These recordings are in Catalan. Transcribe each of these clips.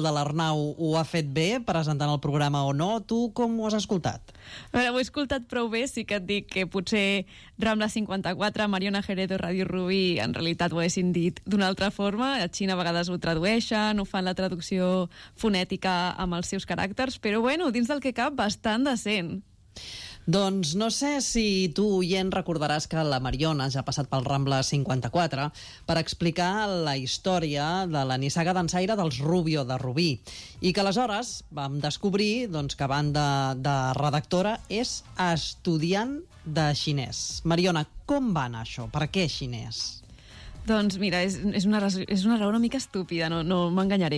de l'Arnau ho ha fet bé presentant el programa o no. Tu com ho has escoltat? A veure, ho he escoltat prou bé, sí que et dic que potser Rambla 54, Mariona Jerez o Ràdio Rubí en realitat ho haguessin dit d'una altra forma. A Xina a vegades ho tradueixen, ho fan la traducció fonètica amb els seus caràcters, però bueno, dins del que cap, bastant decent. Doncs no sé si tu, oient, recordaràs que la Mariona ja ha passat pel Rambla 54 per explicar la història de la nissaga dansaire dels Rubio de Rubí, i que aleshores vam descobrir que a banda de redactora és estudiant de xinès. Mariona, com va anar això? Per què xinès? Doncs mira, és una raó una mica estúpida, no m'enganyaré.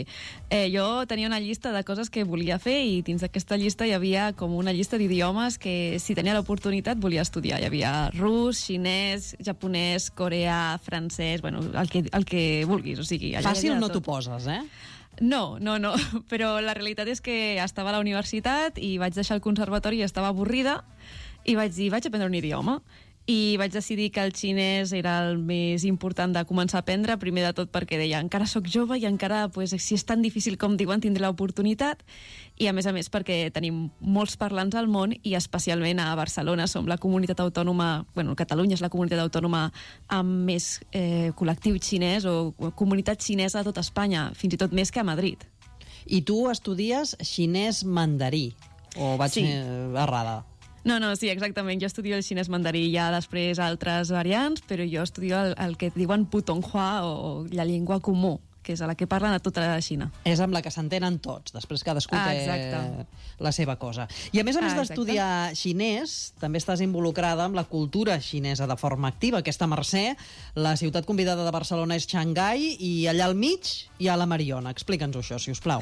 Jo tenia una llista de coses que volia fer i dins d'aquesta llista hi havia com una llista d'idiomes que si tenia l'oportunitat volia estudiar. Hi havia rus, xinès, japonès, coreà, francès, bueno, el que vulguis. O sigui, fàcil no t'ho poses, eh? No, però la realitat és que estava a la universitat i vaig deixar el conservatori i estava avorrida i vaig dir, vaig aprendre un idioma. I vaig decidir que el xinès era el més important de començar a aprendre, primer de tot perquè deia, encara sóc jove i encara, si és tan difícil com diuen, tindré l'oportunitat, i a més perquè tenim molts parlants al món i especialment a Barcelona som la comunitat autònoma, Catalunya és la comunitat autònoma amb més col·lectiu xinès o comunitat xinesa a tot Espanya, fins i tot més que a Madrid. I tu estudies xinès mandarí, o vaig errada? No, sí, exactament. Jo estudio el xinès mandarí, hi ha després altres variants, però jo estudio el que diuen putonghua o la llengua comú, que és a la que parlen a tota la Xina. És amb la que s'entenen tots, després cadascú té la seva cosa. I a més d'estudiar xinès, també estàs involucrada amb la cultura xinesa de forma activa. Aquesta Mercè, la ciutat convidada de Barcelona és Xangai i allà al mig hi ha la Mariona. Explica'ns-ho això, si us plau.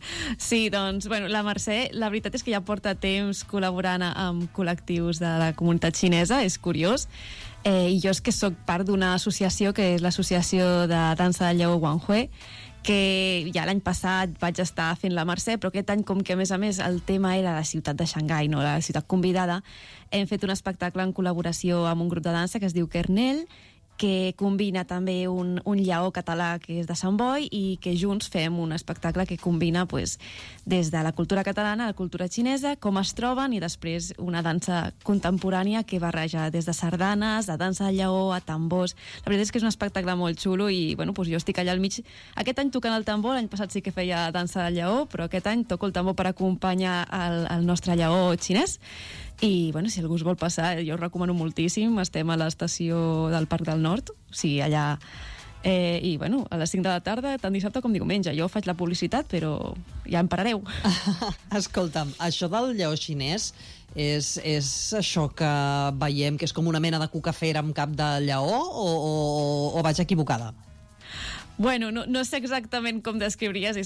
Sí, doncs, la Mercè, la veritat és que ja porta temps col·laborant amb col·lectius de la comunitat xinesa, és curiós. I jo és que sóc part d'una associació que és l'associació de dansa de lleó Guanghui, que ja l'any passat vaig estar fent la Mercè, però aquest any, com que a més el tema era la ciutat de Xangai, no la ciutat convidada, hem fet un espectacle en col·laboració amb un grup de dansa que es diu Kernel, que combina també un lleó català que és de Sant Boi i que junts fem un espectacle que combina des de la cultura catalana a la cultura xinesa, com es troben, i després una dansa contemporània que barreja des de sardanes, a dansa de lleó, a tambors. La veritat és que és un espectacle molt xulo i jo estic allà al mig. Aquest any tocant el tambor, l'any passat sí que feia dansa de lleó, però aquest any toco el tambor per acompanyar el nostre lleó xinès. I si algú es vol passar, jo ho recomano moltíssim. Estem a l'estació del Parc del Nord, o sigui, allà i a les 5 de la tarda, tant dissabte com diumenge. Jo faig la publicitat, però ja em parareu. Escolta'm, això del lleó xinès és això que veiem que és com una mena de cucafera amb cap de lleó o vaig equivocada? No sé exactament com descriuries,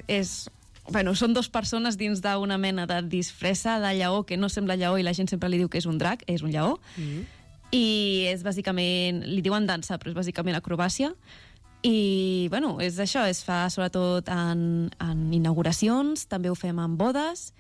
són dues persones dins d'una mena de disfressa de lleó que no sembla lleó i la gent sempre li diu que és un drac, és un lleó. I és bàsicament, li diuen dansa, però és bàsicament acrobàcia. I és això, es fa sobretot en inauguracions, també ho fem en bodes,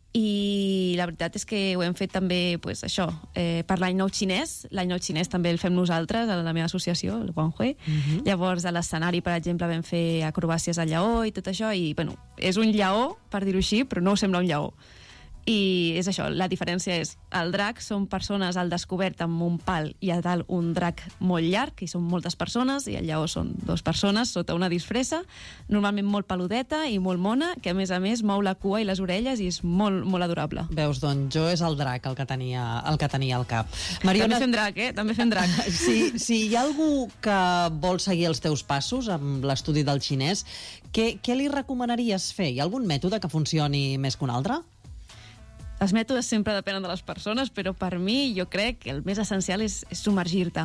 i la veritat és que ho hem fet també per l'any nou xinès. L'any nou xinès també el fem nosaltres a la meva associació, el Guanghui. Llavors a l'escenari, per exemple, vam fer acrobàcies al lleó i tot això, i és un lleó, per dir-ho així, però no sembla un lleó. I és això, la diferència és el drac són persones al descobert amb un pal i a dalt un drac molt llarg, i són moltes persones, i el lleó són dues persones sota una disfressa, normalment molt peludeta i molt mona, que a més mou la cua i les orelles i és molt, molt adorable. Veus, doncs jo és el drac el que tenia al cap. Mariona... També fem drac, També fem drac. Si hi ha algú que vol seguir els teus passos amb l'estudi del xinès, què li recomanaries fer? Hi ha algun mètode que funcioni més que un altre? Els mètodes sempre depenen de les persones, però per mi jo crec que el més essencial és submergir-te.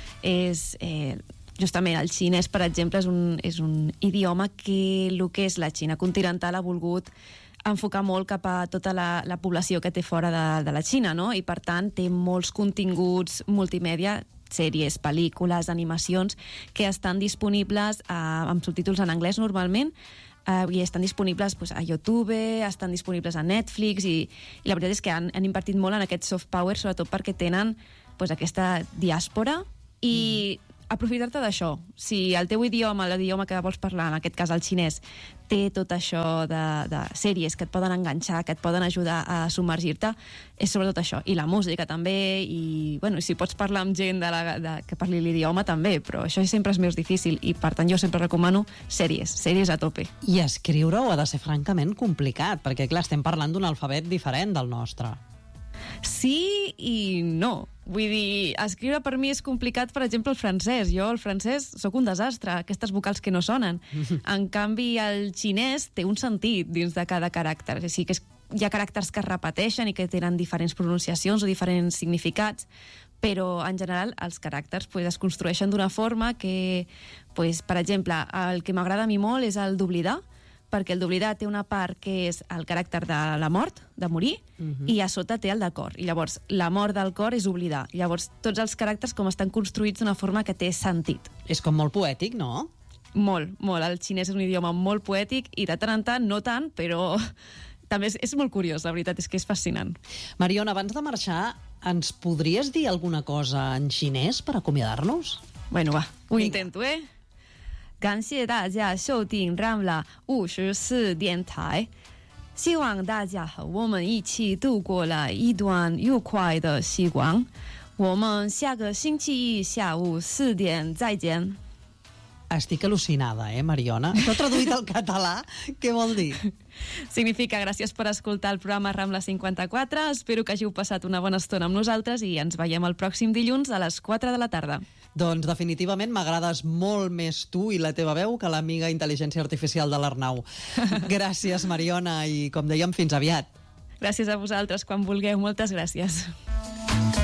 Justament el xinès, per exemple, és un idioma que el que és la Xina continental ha volgut enfocar molt cap a tota la població que té fora de la Xina, no? I per tant té molts continguts multimèdia, sèries, pel·lícules, animacions, que estan disponibles amb subtítols en anglès normalment, i estan disponibles a YouTube, estan disponibles a Netflix, i la veritat és que han invertit molt en aquest soft power, sobretot perquè tenen aquesta diàspora, i aprofitar-te d'això. Si el teu idioma, l'idioma que vols parlar, en aquest cas el xinès, té tot això de sèries que et poden enganxar, que et poden ajudar a submergir-te, és sobretot això. I la música també, i bueno, si pots parlar amb gent que parli l'idioma també, però això sempre és més difícil i per tant jo sempre recomano sèries a tope. I escriure-ho ha de ser francament complicat, perquè clar, estem parlant d'un alfabet diferent del nostre. Sí i no. Vull dir, escriure per mi és complicat, per exemple, el francès. Jo, el francès, sóc un desastre, aquestes vocals que no sonen. En canvi, el xinès té un sentit dins de cada caràcter. O sigui, que hi ha caràcters que es repeteixen i que tenen diferents pronunciacions o diferents significats, però, en general, els caràcters es construeixen d'una forma que, per exemple, el que m'agrada a mi molt és el d'oblidar, perquè el d'oblidar té una part que és el caràcter de la mort, de morir, i a sota té el de cor. I llavors, la mort del cor és oblidar. Llavors, tots els caràcters com estan construïts d'una forma que té sentit. És com molt poètic, no? Molt, molt. El xinès és un idioma molt poètic i de tant en tant, no tant, però també és molt curiós, la veritat és que és fascinant. Mariona, abans de marxar, ens podries dir alguna cosa en xinès per acomiadar-nos? Bueno, va, ho intento, 感谢大家收听 Rambla 54电台，希望大家和我们一起度过了一段愉快的时光。我们下个星期一下午4点再见。 Estic al·lucinada, Mariona? T'ho traduït al català? Què vol dir? Significa gràcies per escoltar el programa Rambla 54. Espero que hàgiu passat una bona estona amb nosaltres i ens veiem el pròxim dilluns a les 4 de la tarda. Doncs definitivament m'agrades molt més tu i la teva veu que l'amiga intel·ligència artificial de l'Arnau. Gràcies, Mariona, i com dèiem, fins aviat. Gràcies a vosaltres, quan vulgueu. Moltes gràcies.